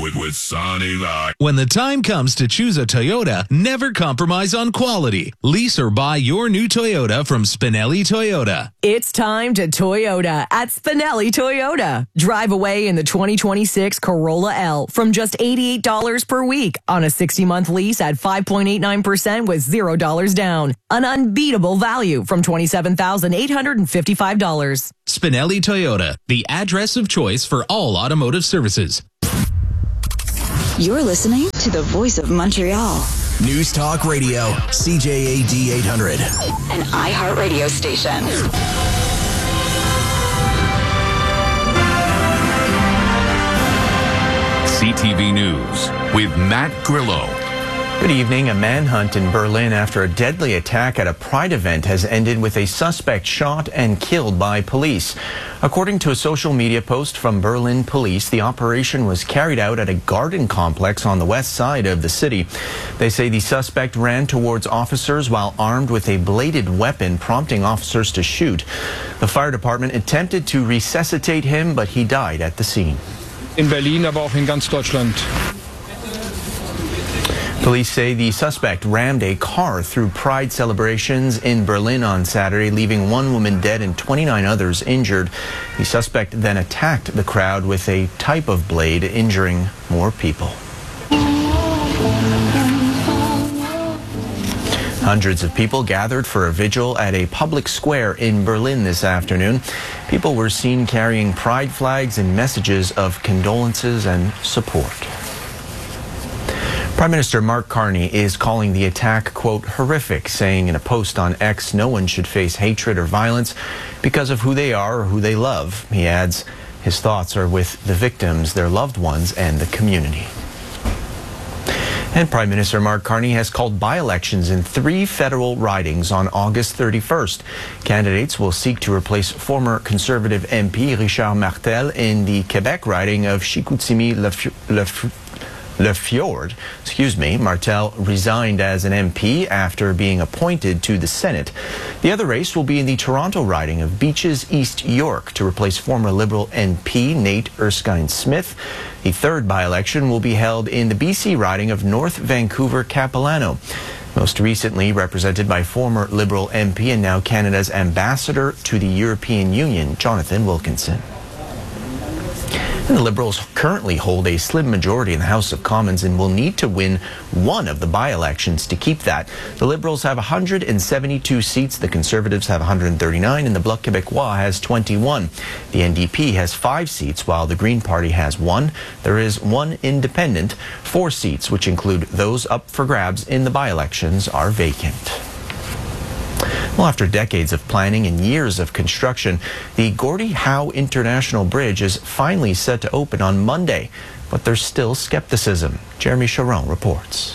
With Sonny Live. When the time comes to choose a Toyota, never compromise on quality. Lease or buy your new Toyota from Spinelli Toyota. It's time to Toyota at Spinelli Toyota. Drive away in the 2026 Corolla L from just $88 per week on a 60-month lease at 5.89% with $0 down. An unbeatable value from $27,855. Spinelli Toyota, the address of choice for all automotive services. You're listening to the Voice of Montreal. News Talk Radio, CJAD 800. An iHeartRadio station. CTV News with Matt Grillo. Good evening. A manhunt in Berlin after a deadly attack at a Pride event has ended with a suspect shot and killed by police. According to a social media post from Berlin police, the operation was carried out at a garden complex on the west side of the city. They say the suspect ran towards officers while armed with a bladed weapon, prompting officers to shoot. The fire department attempted to resuscitate him, but he died at the scene. In Berlin, aber auch in ganz Deutschland. Police say the suspect rammed a car through Pride celebrations in Berlin on Saturday, leaving one woman dead and 29 others injured. The suspect then attacked the crowd with a type of blade, injuring more people. Hundreds of people gathered for a vigil at a public square in Berlin this afternoon. People were seen carrying pride flags and messages of condolences and support. Prime Minister Mark Carney is calling the attack, quote, horrific, saying in a post on X, no one should face hatred or violence because of who they are or who they love. He adds his thoughts are with the victims, their loved ones, and the community. And Prime Minister Mark Carney has called by-elections in 3 federal ridings on August 31st. Candidates will seek to replace former Conservative MP Richard Martel in the Quebec riding of Chicoutimi-Le Fjord. Martel resigned as an MP after being appointed to the Senate. The other race will be in the Toronto riding of Beaches East York to replace former Liberal MP Nate Erskine-Smith. The third by-election will be held in the BC riding of North Vancouver-Capilano, most recently represented by former Liberal MP and now Canada's ambassador to the European Union, Jonathan Wilkinson. And the Liberals currently hold a slim majority in the House of Commons and will need to win one of the by-elections to keep that. The Liberals have 172 seats, the Conservatives have 139, and the Bloc Québécois has 21. The NDP has 5 seats, while the Green Party has 1. There is 1 independent. 4 seats, which include those up for grabs in the by-elections, are vacant. Well, after decades of planning and years of construction, the Gordie Howe International Bridge is finally set to open on Monday, but there's still skepticism. Jeremy Charon reports.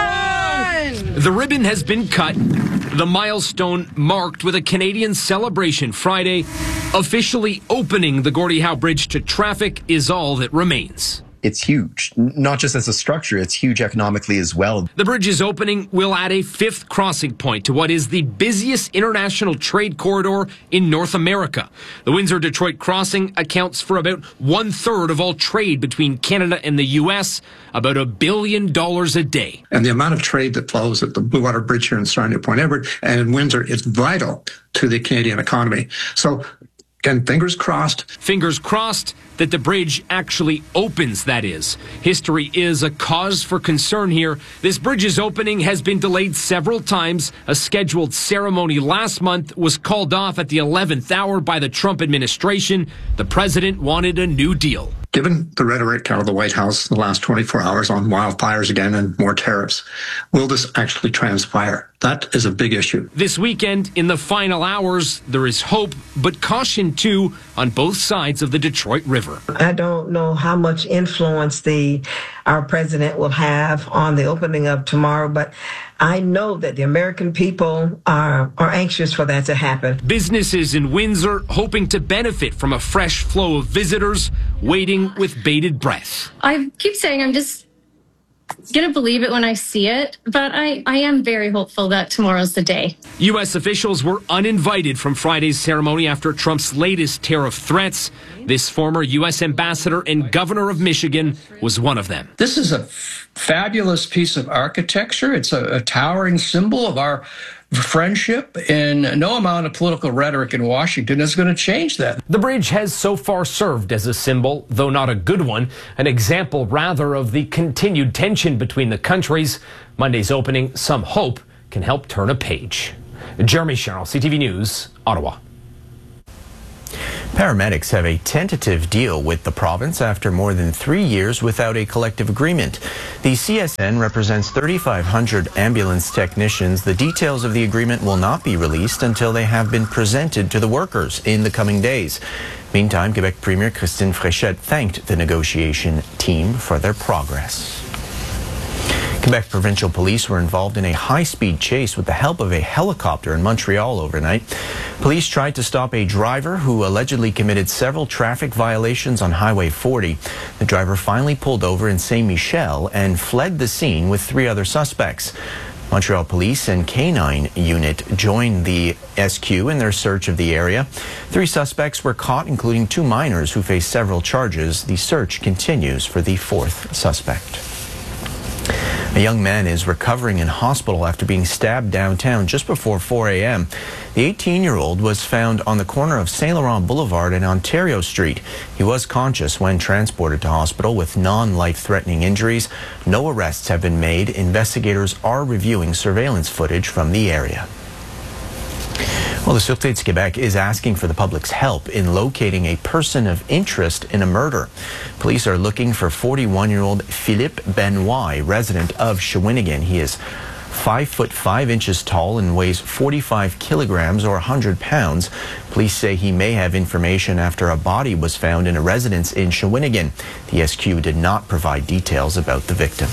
The ribbon has been cut, the milestone marked with a Canadian celebration Friday. Officially opening the Gordie Howe Bridge to traffic is all that remains. It's huge, not just as a structure, it's huge economically as well. The bridge's opening will add a 5th crossing point to what is the busiest international trade corridor in North America. The Windsor-Detroit crossing accounts for about 1/3 of all trade between Canada and the U.S., about $1 billion a day. And the amount of trade that flows at the Blue Water Bridge here in Sarnia Point Edward and in Windsor is vital to the Canadian economy. So, again, fingers crossed. Fingers crossed that the bridge actually opens, that is. History is a cause for concern here. This bridge's opening has been delayed several times. A scheduled ceremony last month was called off at the 11th hour by the Trump administration. The president wanted a new deal. Given the rhetoric out of the White House in the last 24 hours on wildfires again and more tariffs, will this actually transpire? That is a big issue. This weekend, in the final hours, there is hope, but caution too on both sides of the Detroit River. I don't know how much influence our president will have on the opening of tomorrow, but I know that the American people are anxious for that to happen. Businesses in Windsor hoping to benefit from a fresh flow of visitors, waiting with bated breath. I keep saying I'm just going to believe it when I see it, but I am very hopeful that tomorrow's the day. U.S. officials were uninvited from Friday's ceremony after Trump's latest tariff threats. This former U.S. ambassador and governor of Michigan was one of them. This is a fabulous piece of architecture. It's a towering symbol of our friendship, and no amount of political rhetoric in Washington is going to change that. The bridge has so far served as a symbol, though not a good one, an example rather of the continued tension between the countries. Monday's opening, some hope, can help turn a page. Jeremy Sherrill, CTV News, Ottawa. Paramedics have a tentative deal with the province after more than 3 years without a collective agreement. The CSN represents 3,500 ambulance technicians. The details of the agreement will not be released until they have been presented to the workers in the coming days. Meantime, Quebec Premier Christine Fréchette thanked the negotiation team for their progress. Quebec Provincial Police were involved in a high-speed chase with the help of a helicopter in Montreal overnight. Police tried to stop a driver who allegedly committed several traffic violations on Highway 40. The driver finally pulled over in Saint-Michel and fled the scene with 3 other suspects. Montreal Police and K-9 unit joined the SQ in their search of the area. 3 suspects were caught, including 2 minors who face several charges. The search continues for the 4th suspect. A young man is recovering in hospital after being stabbed downtown just before 4 a.m. The 18-year-old was found on the corner of St. Laurent Boulevard and Ontario Street. He was conscious when transported to hospital with non-life-threatening injuries. No arrests have been made. Investigators are reviewing surveillance footage from the area. Well, the Sûreté du Québec is asking for the public's help in locating a person of interest in a murder. Police are looking for 41-year-old Philippe Benoit, resident of Shawinigan. He is 5 foot 5 inches tall and weighs 45 kilograms or 100 pounds. Police say he may have information after a body was found in a residence in Shawinigan. The SQ did not provide details about the victim.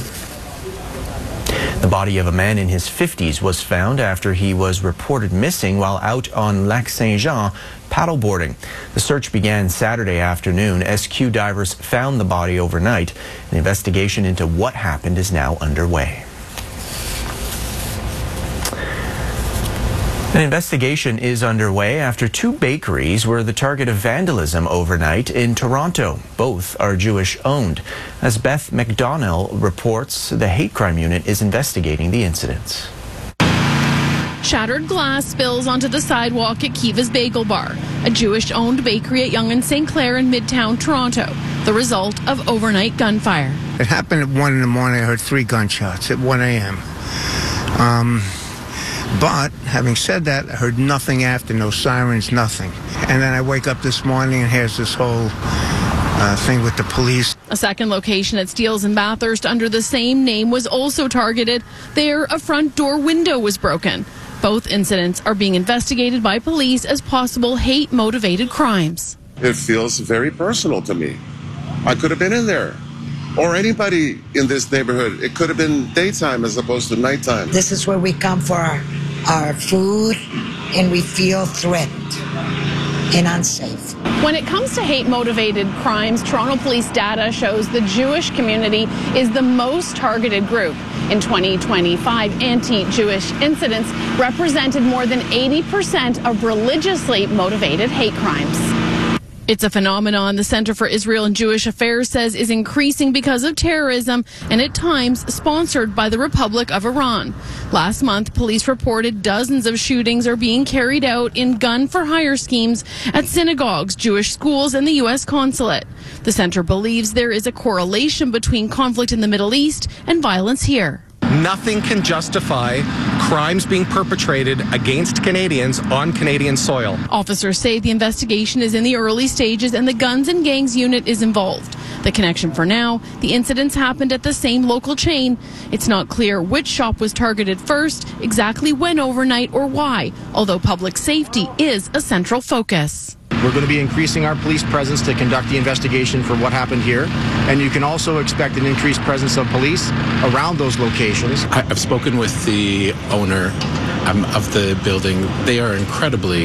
The body of a man in his 50s was found after he was reported missing while out on Lac Saint-Jean paddleboarding. The search began Saturday afternoon. SQ divers found the body overnight. An investigation into what happened is now underway. An investigation is underway after 2 bakeries were the target of vandalism overnight in Toronto. Both are Jewish-owned. As Beth McDonnell reports, the hate crime unit is investigating the incidents. Shattered glass spills onto the sidewalk at Kiva's Bagel Bar, a Jewish-owned bakery at Yonge and St. Clair in Midtown Toronto, the result of overnight gunfire. It happened at 1 in the morning. I heard 3 gunshots at 1 a.m. But having said that, I heard nothing after, no sirens, nothing. And then I wake up this morning and here's this whole thing with the police. A second location at Steeles in Bathurst under the same name was also targeted. There, a front door window was broken. Both incidents are being investigated by police as possible hate-motivated crimes. It feels very personal to me. I could have been in there. Or anybody in this neighborhood. It could have been daytime as opposed to nighttime. This is where we come for our food, and we feel threatened and unsafe. When it comes to hate-motivated crimes, Toronto police data shows the Jewish community is the most targeted group. In 2025, anti-Jewish incidents represented more than 80% of religiously motivated hate crimes. It's a phenomenon the Center for Israel and Jewish Affairs says is increasing because of terrorism and at times sponsored by the Republic of Iran. Last month, police reported dozens of shootings are being carried out in gun-for-hire schemes at synagogues, Jewish schools, and the U.S. consulate. The center believes there is a correlation between conflict in the Middle East and violence here. Nothing can justify crimes being perpetrated against Canadians on Canadian soil. Officers say the investigation is in the early stages and the Guns and Gangs unit is involved. The connection for now, the incidents happened at the same local chain. It's not clear which shop was targeted first, exactly when overnight or why, although public safety is a central focus. We're going to be increasing our police presence to conduct the investigation for what happened here. And you can also expect an increased presence of police around those locations. I've spoken with the owner of the building. They are incredibly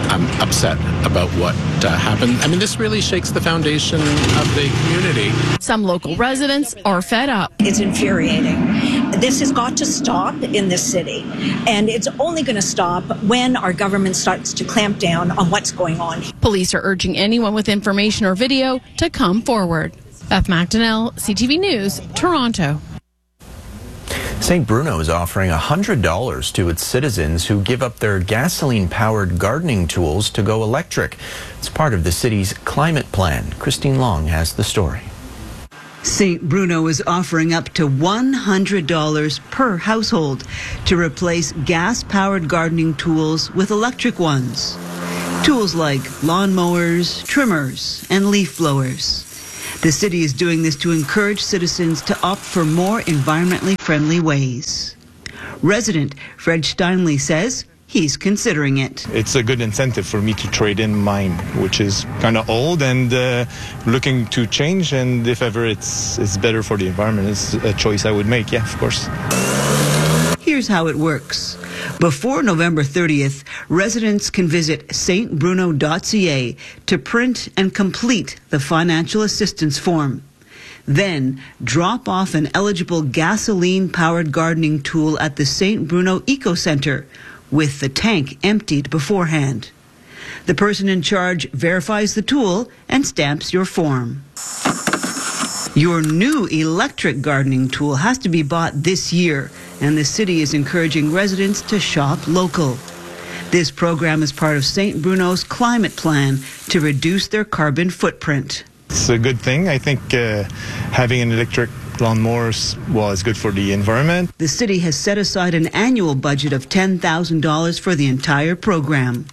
I'm upset about what happened. I mean, this really shakes the foundation of the community. Some local residents are fed up. It's infuriating. This has got to stop in this city, and it's only going to stop when our government starts to clamp down on what's going on. Police are urging anyone with information or video to come forward. Beth McDonnell, CTV News, Toronto. St. Bruno is offering $100 to its citizens who give up their gasoline-powered gardening tools to go electric. It's part of the city's climate plan. Christine Long has the story. St. Bruno is offering up to $100 per household to replace gas-powered gardening tools with electric ones. Tools like lawnmowers, trimmers, and leaf blowers. The city is doing this to encourage citizens to opt for more environmentally friendly ways. Resident Fred Steinley says he's considering it. It's a good incentive for me to trade in mine, which is kind of old and looking to change. And if ever it's better for the environment, it's a choice I would make. Yeah, of course. Here's how it works. Before November 30th, residents can visit stbruno.ca to print and complete the financial assistance form. Then, drop off an eligible gasoline-powered gardening tool at the St. Bruno Eco Centre, with the tank emptied beforehand. The person in charge verifies the tool and stamps your form. Your new electric gardening tool has to be bought this year, and the city is encouraging residents to shop local. This program is part of St. Bruno's climate plan to reduce their carbon footprint. It's a good thing. I think having an electric lawnmower is good for the environment. The city has set aside an annual budget of $10,000 for the entire program.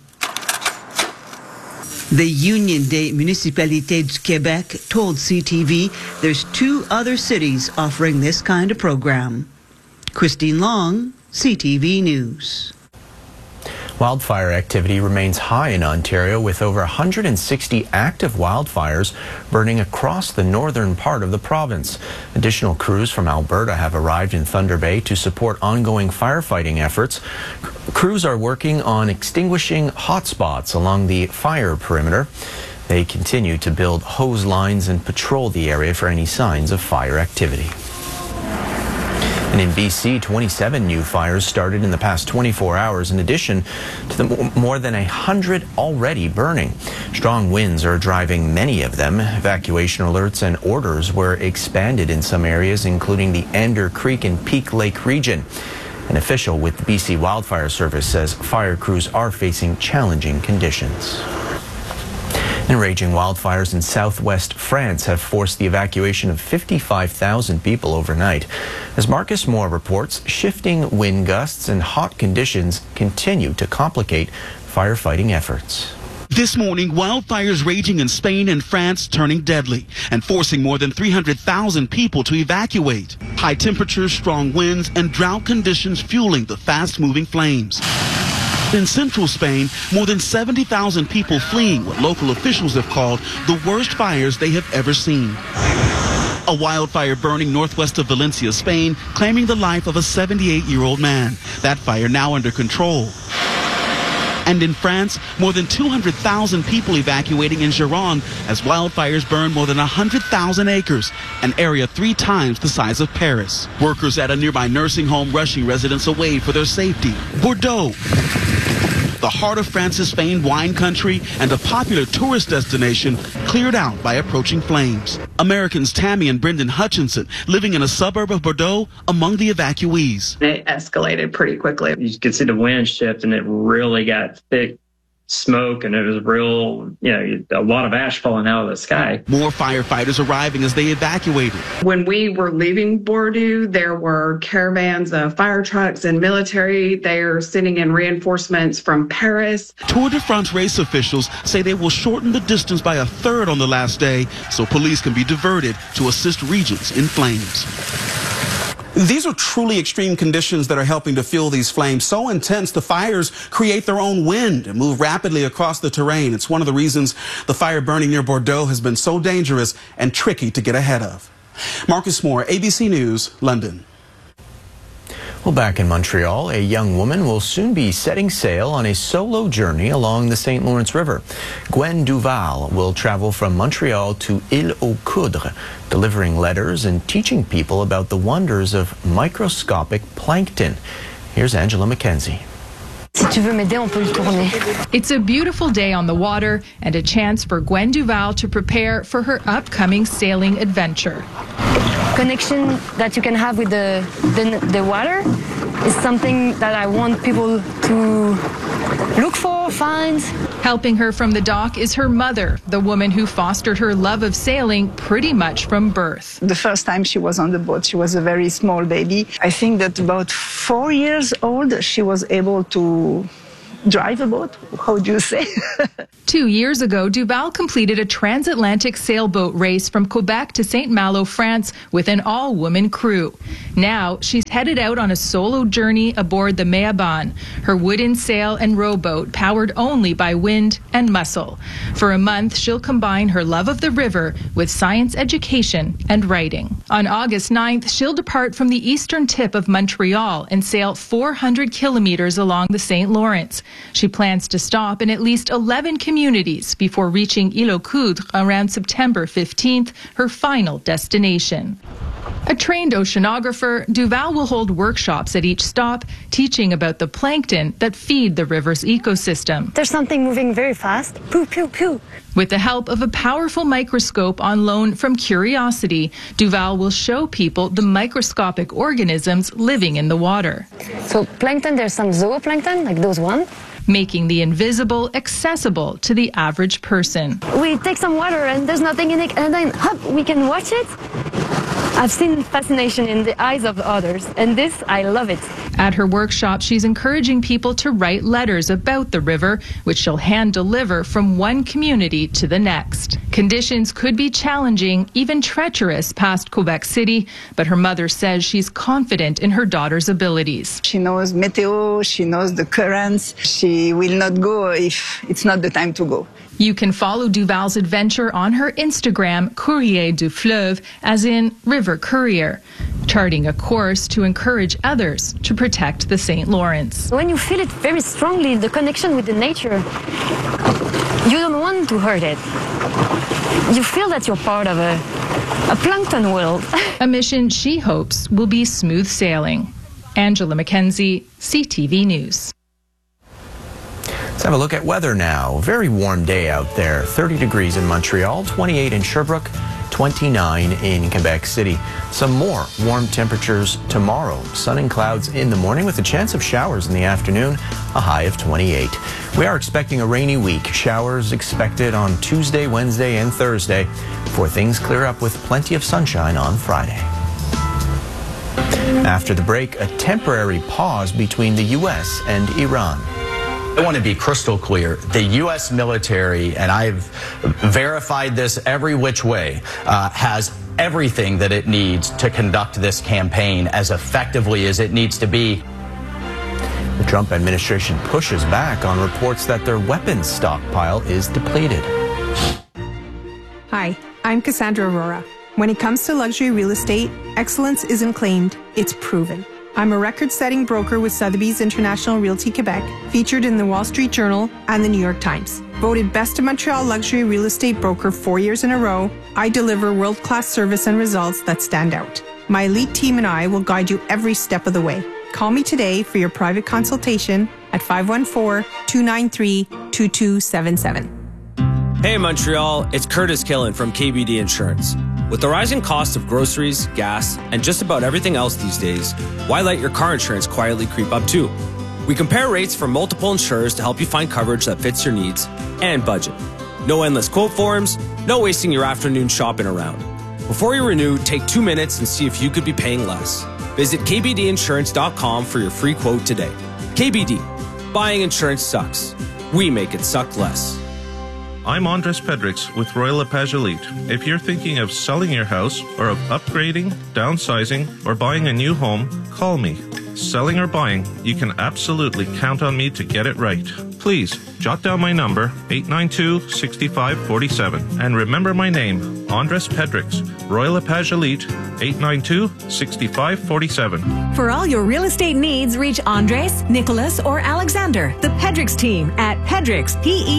The Union des Municipalités du Québec told CTV there's 2 other cities offering this kind of program. Christine Long, CTV News. Wildfire activity remains high in Ontario, with over 160 active wildfires burning across the northern part of the province. Additional crews from Alberta have arrived in Thunder Bay to support ongoing firefighting efforts. Crews are working on extinguishing hotspots along the fire perimeter. They continue to build hose lines and patrol the area for any signs of fire activity. And in BC, 27 new fires started in the past 24 hours, in addition to the more than 100 already burning. Strong winds are driving many of them. Evacuation alerts and orders were expanded in some areas, including the Ander Creek and Peak Lake region. An official with the BC Wildfire Service says fire crews are facing challenging conditions. And raging wildfires in southwest France have forced the evacuation of 55,000 people overnight. As Marcus Moore reports, shifting wind gusts and hot conditions continue to complicate firefighting efforts. This morning, wildfires raging in Spain and France turning deadly and forcing more than 300,000 people to evacuate. High temperatures, strong winds, and drought conditions fueling the fast-moving flames. In central Spain, more than 70,000 people fleeing what local officials have called the worst fires they have ever seen. A wildfire burning northwest of Valencia, Spain, claiming the life of a 78-year-old man. That fire now under control. And in France, more than 200,000 people evacuating in Gironde as wildfires burn more than 100,000 acres, an area 3 times the size of Paris. Workers at a nearby nursing home rushing residents away for their safety. Bordeaux, the heart of France's famed wine country and a popular tourist destination, cleared out by approaching flames. Americans Tammy and Brendan Hutchinson, living in a suburb of Bordeaux, among the evacuees. It escalated pretty quickly. You could see the wind shift, and it really got thick smoke, and it was real, a lot of ash falling out of the sky. More firefighters arriving as they evacuated. When we were leaving Bordeaux, there were caravans of fire trucks and military. They are sending in reinforcements from Paris. Tour de France race officials say they will shorten the distance by 1/3 on the last day so police can be diverted to assist regions in flames. These are truly extreme conditions that are helping to fuel these flames. So intense, the fires create their own wind and move rapidly across the terrain. It's one of the reasons the fire burning near Bordeaux has been so dangerous and tricky to get ahead of. Marcus Moore, ABC News, London. Well, back in Montreal, a young woman will soon be setting sail on a solo journey along the St. Lawrence River. Gwen Duval will travel from Montreal to Île-aux-Coudres, delivering letters and teaching people about the wonders of microscopic plankton. Here's Angela Mackenzie. It's a beautiful day on the water and a chance for Gwen Duval to prepare for her upcoming sailing adventure. Connection that you can have with the water is something that I want people to look for, find. Helping her from the dock is her mother, the woman who fostered her love of sailing pretty much from birth. The first time she was on the boat, she was a very small baby. I think that about 4 years old, she was able to drive a boat. How do you say? 2 years ago, Duval completed a transatlantic sailboat race from Quebec to St. Malo, France, with an all-woman crew. Now, she's headed out on a solo journey aboard the Meaban, her wooden sail and rowboat powered only by wind and muscle. For a month, she'll combine her love of the river with science education and writing. On August 9th, she'll depart from the eastern tip of Montreal and sail 400 kilometers along the St. Lawrence. She plans to stop in at least 11 communities before reaching Île-aux-Coudres around September 15th, her final destination. A trained oceanographer, Duval will hold workshops at each stop, teaching about the plankton that feed the river's ecosystem. There's something moving very fast. Pew, pew, pew. With the help of a powerful microscope on loan from Curiosity, Duval will show people the microscopic organisms living in the water. So plankton, there's some zooplankton, like those ones. Making the invisible accessible to the average person. We take some water and there's nothing in it, and then hop, we can watch it. I've seen fascination in the eyes of others, and this, I love it. At her workshop, she's encouraging people to write letters about the river, which she'll hand deliver from one community to the next. Conditions could be challenging, even treacherous past Quebec City, but her mother says she's confident in her daughter's abilities. She knows meteo, she knows the currents. She will not go if it's not the time to go. You can follow Duval's adventure on her Instagram, Courrier du Fleuve, as in River Courier, charting a course to encourage others to protect the St. Lawrence. When you feel it very strongly, the connection with the nature, you don't want to hurt it. You feel that you're part of a plankton world. A mission she hopes will be smooth sailing. Angela Mackenzie, CTV News. Let's have a look at weather now. Very warm day out there. 30 degrees in Montreal, 28 in Sherbrooke, 29 in Quebec City. Some more warm temperatures tomorrow. Sun and clouds in the morning with a chance of showers in the afternoon, a high of 28. We are expecting a rainy week. Showers expected on Tuesday, Wednesday, and Thursday before things clear up with plenty of sunshine on Friday. After the break, a temporary pause between the U.S. and Iran. I want to be crystal clear. The U.S. military, and I've verified this every which way, has everything that it needs to conduct this campaign as effectively as it needs to be. The Trump administration pushes back on reports that their weapons stockpile is depleted. Hi, I'm Cassandra Aurora. When it comes to luxury real estate, excellence isn't claimed, it's proven. I'm a record-setting broker with Sotheby's International Realty Quebec, featured in the Wall Street Journal and the New York Times. Voted Best of Montreal Luxury Real Estate Broker 4 years in a row, I deliver world-class service and results that stand out. My elite team and I will guide you every step of the way. Call me today for your private consultation at 514-293-2277. Hey Montreal, it's Curtis Killen from KBD Insurance. With the rising cost of groceries, gas, and just about everything else these days, why let your car insurance quietly creep up too? We compare rates from multiple insurers to help you find coverage that fits your needs and budget. No endless quote forms, no wasting your afternoon shopping around. Before you renew, take 2 minutes and see if you could be paying less. Visit kbdinsurance.com for your free quote today. KBD, buying insurance sucks. We make it suck less. I'm Andres Pedrix with Royal LePage Elite. If you're thinking of selling your house or of upgrading, downsizing, or buying a new home, call me. Selling or buying, you can absolutely count on me to get it right. please jot down my number, 892-6547. And remember my name, Andres Pedrix, Royal LePage Elite, 892-6547. For all your real estate needs, reach Andres, Nicholas, or Alexander, the Pedrix team at Pedrix,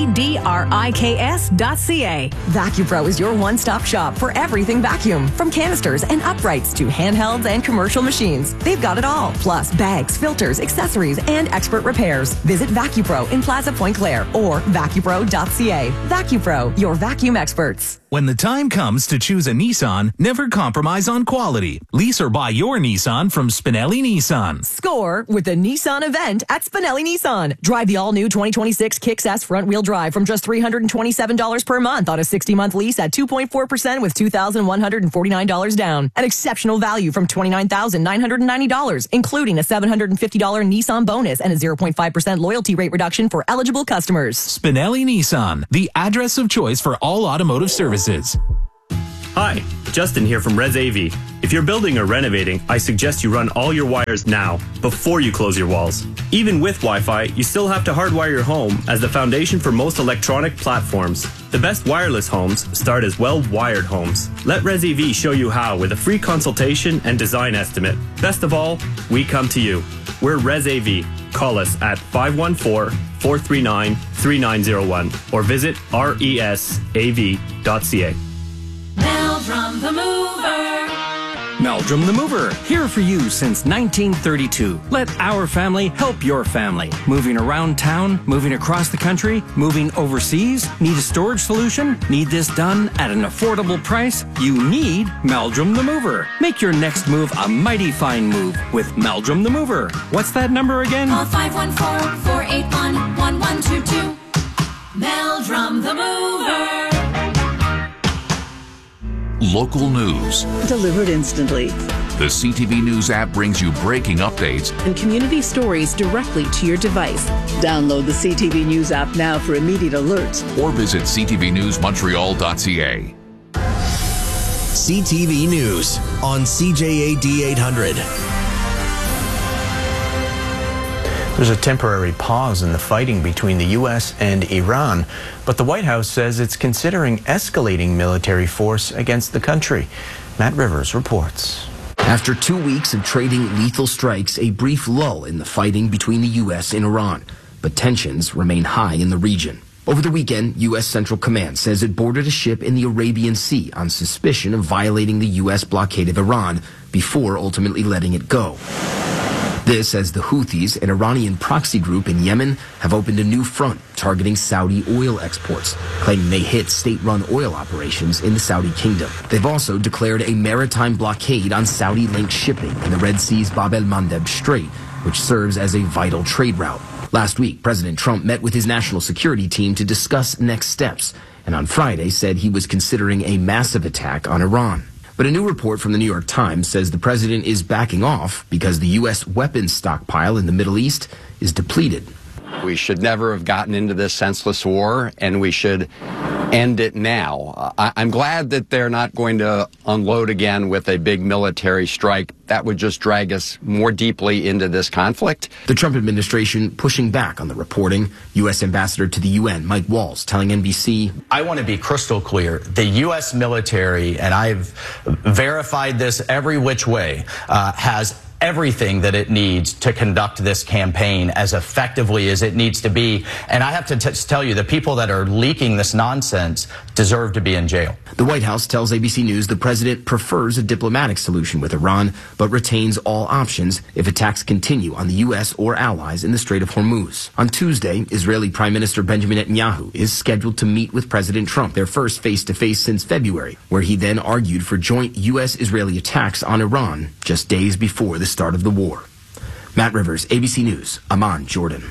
PEDRIKS.ca. VacuPro is your one-stop shop for everything vacuum, from canisters and uprights to handhelds and commercial machines. They've got it all, plus bags, filters, accessories, and expert repairs. Visit VacuPro in Plaza Point Claire or vacupro.ca. VacuPro, your vacuum experts. When the time comes to choose a Nissan, never compromise on quality. Lease or buy your Nissan from Spinelli Nissan. Score with the Nissan event at Spinelli Nissan. Drive the all-new 2026 Kicks S front-wheel drive from just $327 per month on a 60-month lease at 2.4% with $2,149 down. An exceptional value from $29,990, including a $750 Nissan bonus and a 0.5% loyalty rate reduction for eligible customers. Spinelli Nissan, the address of choice for all automotive services. Hi, Justin here from Res AV. If you're building or renovating, I suggest you run all your wires now, before you close your walls. Even with Wi-Fi, you still have to hardwire your home as the foundation for most electronic platforms. The best wireless homes start as well-wired homes. Let Res AV show you how with a free consultation and design estimate. Best of all, we come to you. We're Res AV. Call us at 514-439-3901 or visit resav.ca. Meldrum the Mover. Meldrum the Mover, here for you since 1932. Let our family help your family. Moving around town, moving across the country, moving overseas. Need a storage solution? Need this done at an affordable price? You need Meldrum the Mover. Make your next move a mighty fine move with Meldrum the Mover. What's that number again? Call 514-481-1122. Meldrum the Mover. Local news. Delivered instantly. The CTV News app brings you breaking updates and community stories directly to your device. Download the CTV News app now for immediate alerts. Or visit ctvnewsmontreal.ca. CTV News on CJAD 800. There's a temporary pause in the fighting between the U.S. and Iran, but the White House says it's considering escalating military force against the country. Matt Rivers reports. After 2 weeks of trading lethal strikes, a brief lull in the fighting between the U.S. and Iran, but tensions remain high in the region. Over the weekend, U.S. Central Command says it boarded a ship in the Arabian Sea on suspicion of violating the U.S. blockade of Iran before ultimately letting it go. This as the Houthis, an Iranian proxy group in Yemen, have opened a new front targeting Saudi oil exports, claiming they hit state-run oil operations in the Saudi kingdom. They've also declared a maritime blockade on Saudi-linked shipping in the Red Sea's Bab el-Mandeb Strait, which serves as a vital trade route. Last week, President Trump met with his national security team to discuss next steps, and on Friday said he was considering a massive attack on Iran. But a new report from the New York Times says the president is backing off because the U.S. weapons stockpile in the Middle East is depleted. We should never have gotten into this senseless war, and we should end it now. I'm glad that they're not going to unload again with a big military strike. That would just drag us more deeply into this conflict. The Trump administration pushing back on the reporting. U.S. Ambassador to the UN, Mike Walls, telling NBC, I want to be crystal clear. The U.S. military, and I've verified this every which way, has everything that it needs to conduct this campaign as effectively as it needs to be. And I have to tell you, the people that are leaking this nonsense deserve to be in jail. The White House tells ABC News the president prefers a diplomatic solution with Iran, but retains all options if attacks continue on the U.S. or allies in the Strait of Hormuz. On Tuesday, Israeli Prime Minister Benjamin Netanyahu is scheduled to meet with President Trump, their first face-to-face since February, where he then argued for joint U.S.-Israeli attacks on Iran just days before the start of the war. Matt Rivers, ABC News, Amman, Jordan.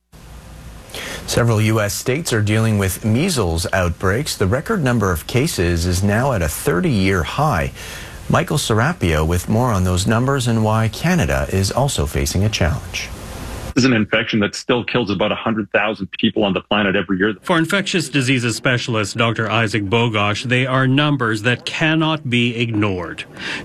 Several U.S. states are dealing with measles outbreaks. The record number of cases is now at a 30-year high. Michael Serapio with more on those numbers and why Canada is also facing a challenge. is an infection that still kills about 100,000 people on the planet every year. For infectious diseases specialist Dr. Isaac Bogosh, they are numbers that cannot be ignored.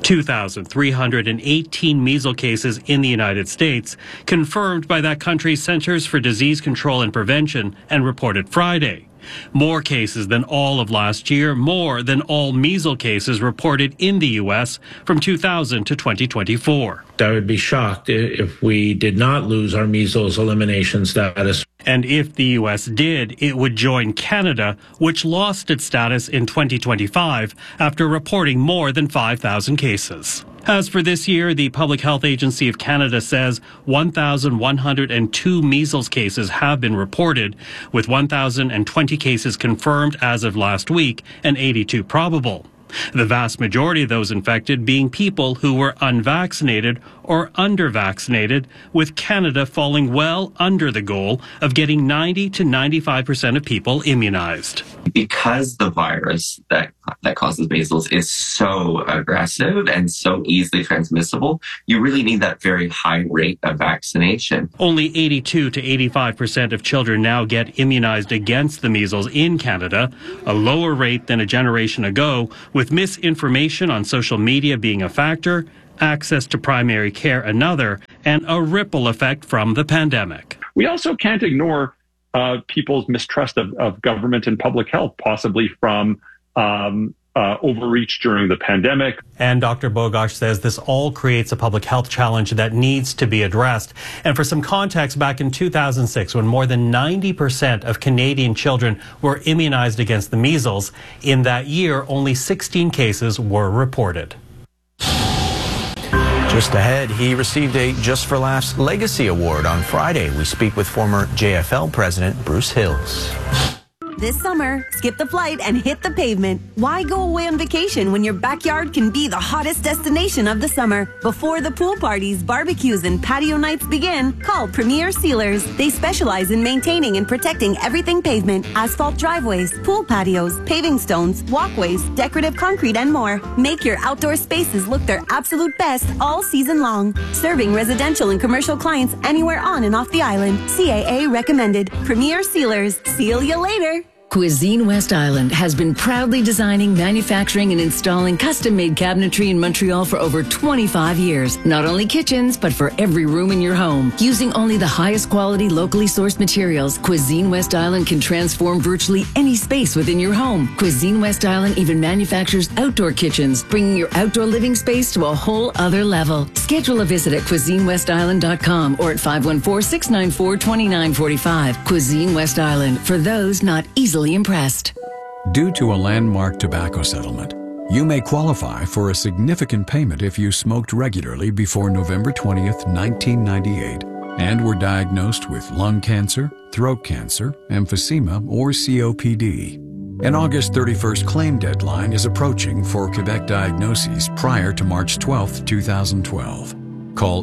2,318 measles cases in the United States, confirmed by that country's Centers for Disease Control and Prevention and reported Friday. More cases than all of last year, more than all measles cases reported in the U.S. from 2000 to 2024. I would be shocked if we did not lose our measles elimination status. And if the U.S. did, it would join Canada, which lost its status in 2025 after reporting more than 5,000 cases. As for this year, the Public Health Agency of Canada says 1,102 measles cases have been reported, with 1,020 cases confirmed as of last week and 82 probable. The vast majority of those infected being people who were unvaccinated or under-vaccinated, with Canada falling well under the goal of getting 90 to 95% of people immunized. Because the virus that causes measles is so aggressive and so easily transmissible, you really need that very high rate of vaccination. Only 82 to 85% of children now get immunized against the measles in Canada, a lower rate than a generation ago, with misinformation on social media being a factor, access to primary care another, and a ripple effect from the pandemic. We also can't ignore people's mistrust of government and public health, possibly from overreach during the pandemic. And Dr. Bogosh says this all creates a public health challenge that needs to be addressed. And for some context, back in 2006, when more than 90% of Canadian children were immunized against the measles, in that year, only 16 cases were reported. Just ahead, he received a Just for Laughs Legacy Award on Friday. We speak with former JFL president Bruce Hills. This summer, skip the flight and hit the pavement. Why go away on vacation when your backyard can be the hottest destination of the summer? Before the pool parties, barbecues, and patio nights begin, call Premier Sealers. They specialize in maintaining and protecting everything pavement, asphalt driveways, pool patios, paving stones, walkways, decorative concrete, and more. Make your outdoor spaces look their absolute best all season long. Serving residential and commercial clients anywhere on and off the island. CAA recommended. Premier Sealers. Seal you later. Cuisine West Island has been proudly designing, manufacturing, and installing custom-made cabinetry in Montreal for over 25 years. Not only kitchens, but for every room in your home. Using only the highest quality, locally sourced materials, Cuisine West Island can transform virtually any space within your home. Cuisine West Island even manufactures outdoor kitchens, bringing your outdoor living space to a whole other level. Schedule a visit at CuisineWestIsland.com or at 514-694-2945. Cuisine West Island, for those not easily impressed. Due to a landmark tobacco settlement, you may qualify for a significant payment if you smoked regularly before November 20th, 1998, and were diagnosed with lung cancer, throat cancer, emphysema, or COPD. An August 31st claim deadline is approaching for Quebec diagnoses prior to March 12th, 2012. Call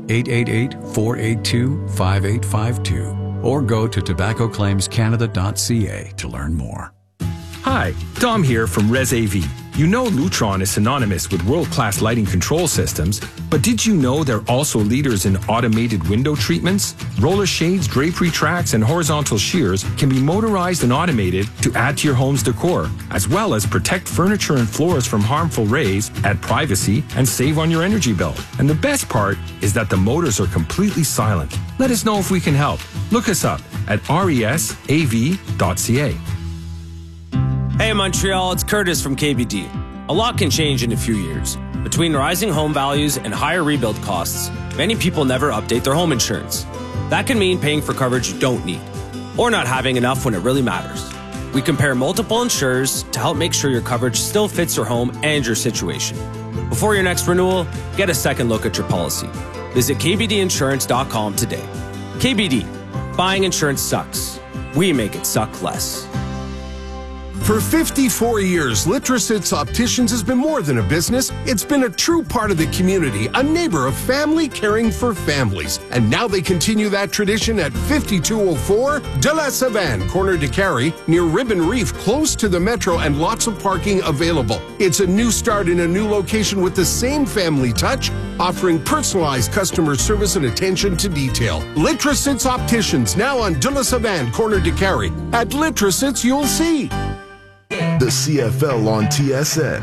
888-482-5852. or go to tobaccoclaimscanada.ca to learn more. Hi, Dom here from Res AV. You know Lutron is synonymous with world-class lighting control systems, but did you know they're also leaders in automated window treatments? Roller shades, drapery tracks, and horizontal shears can be motorized and automated to add to your home's decor, as well as protect furniture and floors from harmful rays, add privacy, and save on your energy bill. And the best part is that the motors are completely silent. Let us know if we can help. Look us up at resav.ca. Hey Montreal, it's Curtis from KBD. A lot can change in a few years. Between rising home values and higher rebuild costs, many people never update their home insurance. That can mean paying for coverage you don't need, or not having enough when it really matters. We compare multiple insurers to help make sure your coverage still fits your home and your situation. Before your next renewal, get a second look at your policy. Visit kbdinsurance.com today. KBD, buying insurance sucks. We make it suck less. For 54 years, Litrositz Opticians has been more than a business. It's been a true part of the community, a neighbor of family caring for families. And now they continue that tradition at 5204 De La Savane, corner de Carrie, near Ribbon Reef, close to the metro and lots of parking available. It's a new start in a new location with the same family touch, offering personalized customer service and attention to detail. Litrositz Opticians, now on De La Savane, corner de Carrie. At Litrositz, you'll see. The CFL on TSN.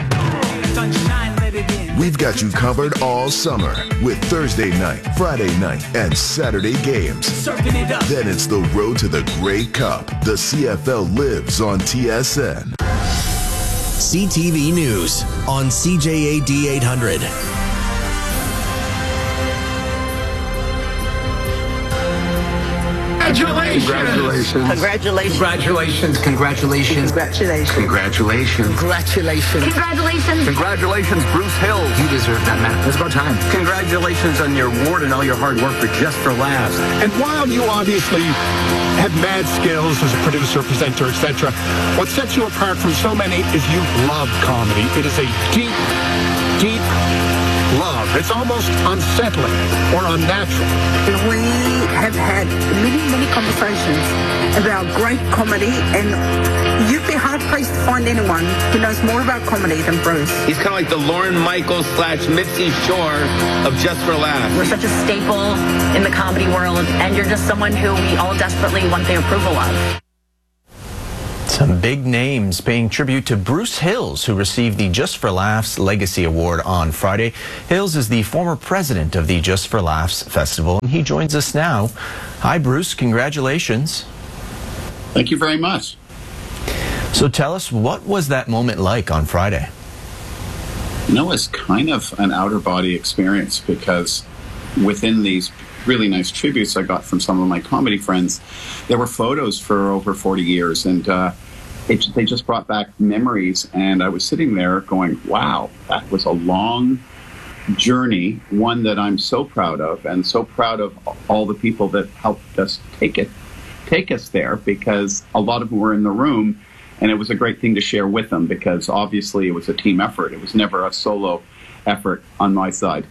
We've got you covered all summer with Thursday night, Friday night, and Saturday games. Then it's the road to the Grey Cup. The CFL lives on TSN. CTV News on CJAD 800. Congratulations. Congratulations. Congratulations. Congratulations. Congratulations. Congratulations. Congratulations. Congratulations. Congratulations, Bruce Hill. You deserve that, man. It's about time. Congratulations on your award and all your hard work for Just for Laughs. And while you obviously have mad skills as a producer, presenter, etc., what sets you apart from so many is you love comedy. It is a deep, deep love. It's almost unsettling or unnatural. We have had many conversations about great comedy, and you'd be hard-pressed to find anyone who knows more about comedy than Bruce. He's kind of like the Lorne Michaels / Mitzi Shore of Just for Laughs. You're such a staple in the comedy world, and you're just someone who we all desperately want the approval of. Some big names paying tribute to Bruce Hills, who received the Just for Laughs Legacy Award on Friday. Hills is the former president of the Just for Laughs Festival, and he joins us now. Hi, Bruce. Congratulations. Thank you very much. So tell us, what was that moment like on Friday? You know, it's kind of an outer body experience, because within these really nice tributes I got from some of my comedy friends, there were photos for over 40 years, and they just brought back memories. And I was sitting there going, wow, that was a long journey, one that I'm so proud of, and so proud of all the people that helped us take us there, because a lot of them were in the room, and it was a great thing to share with them, because obviously it was a team effort. It was never a solo effort on my side.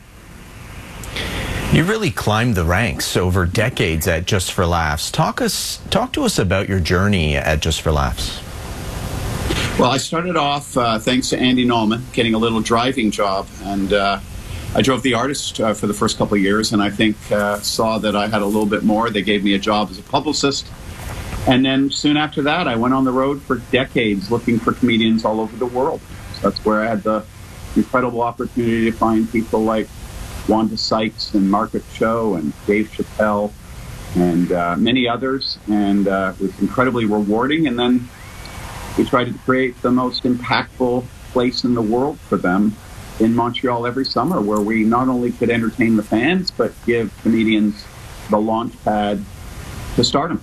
You really climbed the ranks over decades at Just for Laughs. Talk to us about your journey at Just for Laughs. Well, I started off, thanks to Andy Nolman, getting a little driving job, and I drove The Artist for the first couple of years, and I think saw that I had a little bit more. They gave me a job as a publicist, and then soon after that, I went on the road for decades looking for comedians all over the world. So that's where I had the incredible opportunity to find people like Wanda Sykes and Margaret Cho and Dave Chappelle and many others, and it was incredibly rewarding. And then we tried to create the most impactful place in the world for them in Montreal every summer, where we not only could entertain the fans, but give comedians the launch pad to stardom.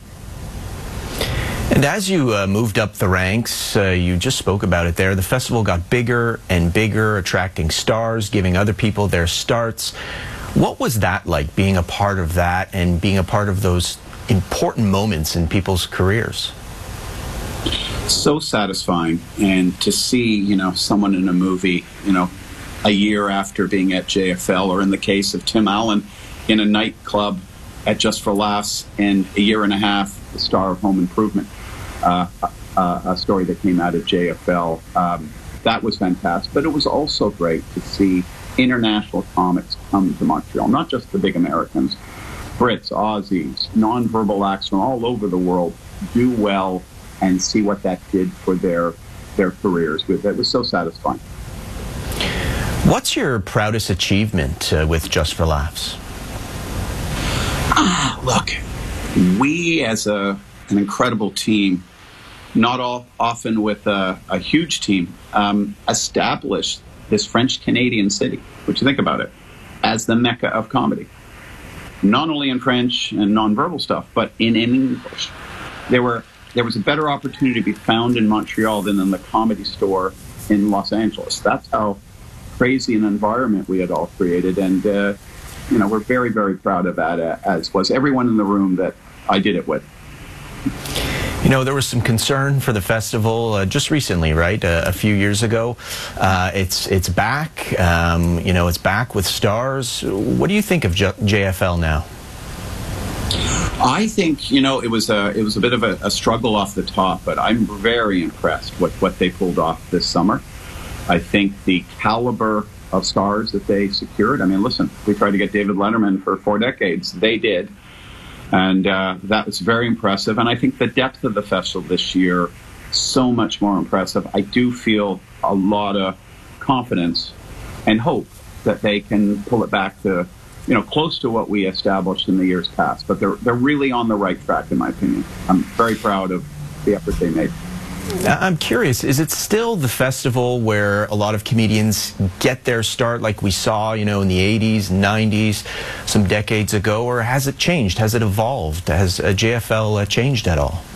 And as you moved up the ranks, you just spoke about it there, the festival got bigger and bigger, attracting stars, giving other people their starts. What was that like, being a part of that and being a part of those important moments in people's careers? So satisfying, and to see, you know, someone in a movie, you know, a year after being at JFL, or in the case of Tim Allen, in a nightclub at Just for Laughs, and a year and a half, the star of Home Improvement, a story that came out of JFL. That was fantastic, but it was also great to see international comics come to Montreal, not just the big Americans, Brits, Aussies, nonverbal acts from all over the world do well, and see what that did for their careers. It was so satisfying. What's your proudest achievement with Just for Laughs? Look, we as an incredible team, not all often with a huge team, established this French-Canadian city, which, you think about it, as the mecca of comedy. Not only in French and nonverbal stuff, but in English. There was a better opportunity to be found in Montreal than in the Comedy Store in Los Angeles. That's how crazy an environment we had all created, and you know, we're very, very proud of that, as was everyone in the room that I did it with. You know, there was some concern for the festival just recently, right? A few years ago. It's back. You know, it's back with stars. What do you think of JFL now? I think, you know, it was a bit of a struggle off the top, but I'm very impressed with what they pulled off this summer. I think the caliber of stars that they secured. I mean, listen, we tried to get David Letterman for 4 decades. They did. And that was very impressive. And I think the depth of the festival this year, so much more impressive. I do feel a lot of confidence and hope that they can pull it back to, you know, close to what we established in the years past. But they're really on the right track, in my opinion. I'm very proud of the effort they made. I'm curious, is it still the festival where a lot of comedians get their start like we saw, you know, in the 80s, 90s, some decades ago, or has it changed? Has it evolved? Has JFL changed at all?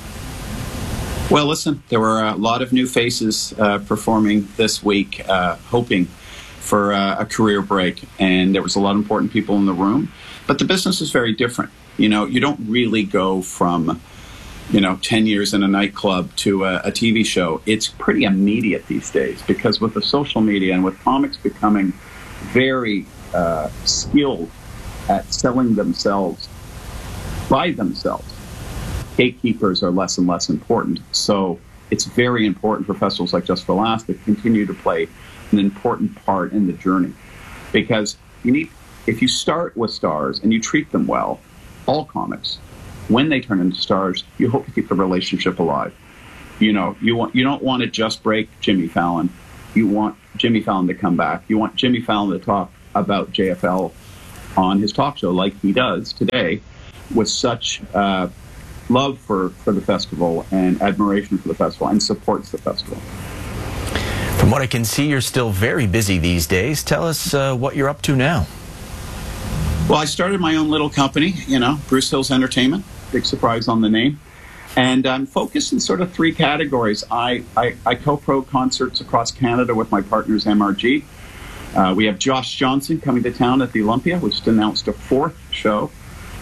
Well, listen, there were a lot of new faces performing this week, hoping for a career break, and there was a lot of important people in the room. But the business is very different. You know, you don't really go from, you know, 10 years in a nightclub to a TV show. It's pretty immediate these days because with the social media and with comics becoming very skilled at selling themselves by themselves, gatekeepers are less and less important. So it's very important for festivals like Just for Laughs to continue to play an important part in the journey, because you need, if you start with stars and you treat them well, all comics, when they turn into stars, you hope to keep the relationship alive. You know, you don't want to just break Jimmy Fallon. You want Jimmy Fallon to come back. You want Jimmy Fallon to talk about JFL on his talk show like he does today, with such love for the festival and admiration for the festival, and supports the festival. From what I can see, you're still very busy these days. Tell us what you're up to now. Well, I started my own little company, you know, Bruce Hills Entertainment. Big surprise on the name. And I'm focused in sort of 3 categories. I co-pro concerts across Canada with my partners MRG. We have Josh Johnson coming to town at the Olympia, which announced a 4th show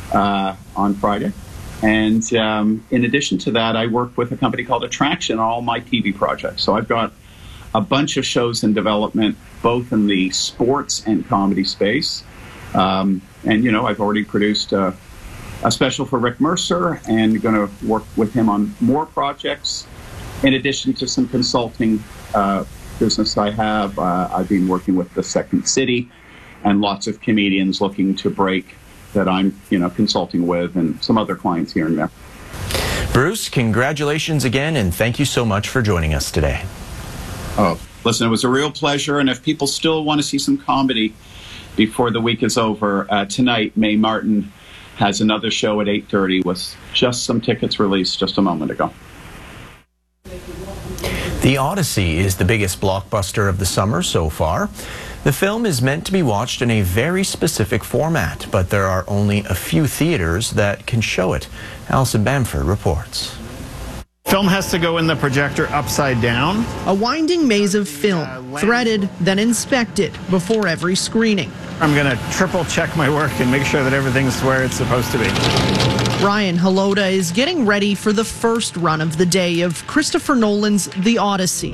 on Friday. And in addition to that, I work with a company called Attraction on all my TV projects. So I've got a bunch of shows in development, both in the sports and comedy space. And, you know, I've already produced a special for Rick Mercer and going to work with him on more projects. In addition to some consulting business I have, I've been working with the Second City and lots of comedians looking to break that I'm, you know, consulting with, and some other clients here and there. Bruce, congratulations again, and thank you so much for joining us today. Oh, listen, it was a real pleasure, and if people still want to see some comedy before the week is over, tonight, Mae Martin has another show at 8:30 with just some tickets released just a moment ago. The Odyssey is the biggest blockbuster of the summer so far. The film is meant to be watched in a very specific format, but there are only a few theaters that can show it. Alison Bamford reports. Film has to go in the projector upside down. A winding maze of film, threaded, then inspected before every screening. I'm going to triple check my work and make sure that everything's where it's supposed to be. Ryan Halota is getting ready for the first run of the day of Christopher Nolan's The Odyssey.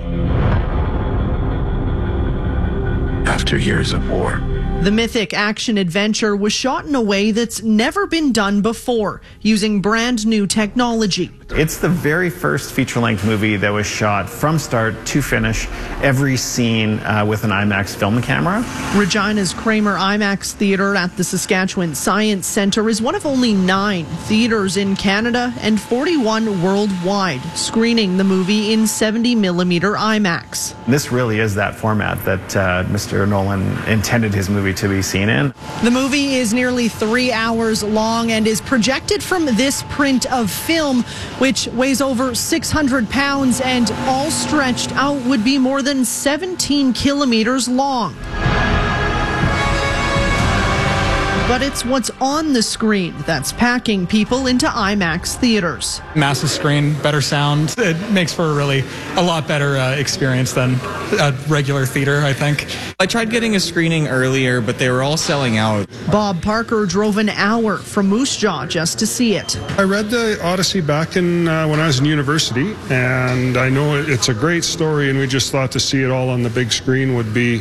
After years of war, the mythic action-adventure was shot in a way that's never been done before, using brand new technology. It's the very first feature-length movie that was shot from start to finish, every scene with an IMAX film camera. Regina's Kramer IMAX Theatre at the Saskatchewan Science Centre is one of only 9 theatres in Canada and 41 worldwide, screening the movie in 70mm IMAX. This really is that format that Mr. Nolan intended his movie to be seen in. The movie is nearly 3 hours long and is projected from this print of film, which weighs over 600 pounds and all stretched out would be more than 17 kilometers long. But it's what's on the screen that's packing people into IMAX theaters. Massive screen, better sound. It makes for a lot better experience than a regular theater, I think. I tried getting a screening earlier, but they were all selling out. Bob Parker drove an hour from Moose Jaw just to see it. I read the Odyssey back in when I was in university, and I know it's a great story, and we just thought to see it all on the big screen would be,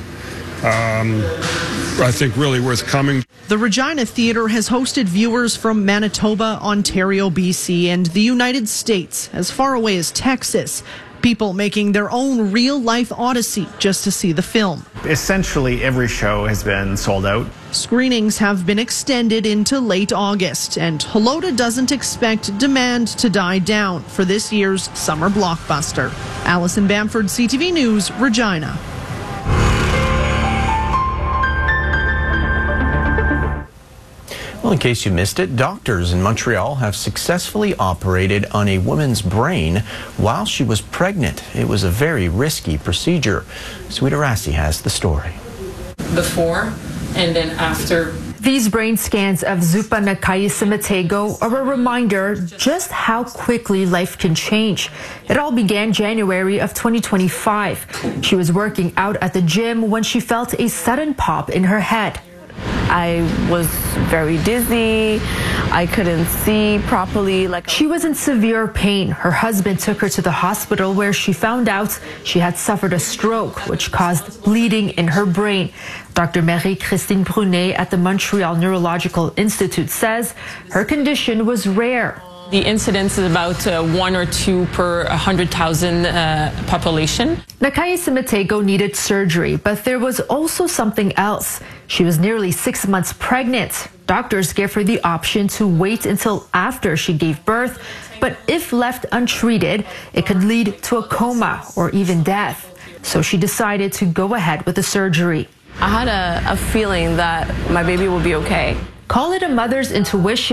I think, really worth coming. The Regina Theatre has hosted viewers from Manitoba, Ontario, BC, and the United States, as far away as Texas. People making their own real-life Odyssey just to see the film. Essentially, every show has been sold out. Screenings have been extended into late August, and Helota doesn't expect demand to die down for this year's summer blockbuster. Allison Bamford, CTV News, Regina. Well, in case you missed it, doctors in Montreal have successfully operated on a woman's brain while she was pregnant. It was a very risky procedure. Sweeta Rassi has the story. Before and then after. These brain scans of Zupa Nakayisimatego are a reminder just how quickly life can change. It all began January of 2025. She was working out at the gym when she felt a sudden pop in her head. I was very dizzy. I couldn't see properly. She was in severe pain. Her husband took her to the hospital where she found out she had suffered a stroke, which caused bleeding in her brain. Dr. Marie-Christine Brunet at the Montreal Neurological Institute says her condition was rare. The incidence is about 1 or 2 per 100,000 population. Nakayisimatego needed surgery, but there was also something else. She was nearly 6 months pregnant. Doctors gave her the option to wait until after she gave birth, but if left untreated, it could lead to a coma or even death. So she decided to go ahead with the surgery. I had a feeling that my baby would be okay. Call it a mother's intuition.